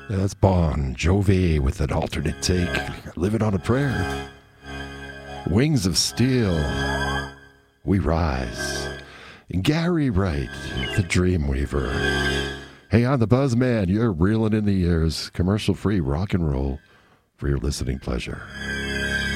That's Bon Jovi with an alternate take. Living on a Prayer. Wings of Steel. We Rise. And Gary Wright, the Dreamweaver. Hey, I'm the Buzzman. You're reeling in the years. Commercial-free rock and roll for your listening pleasure.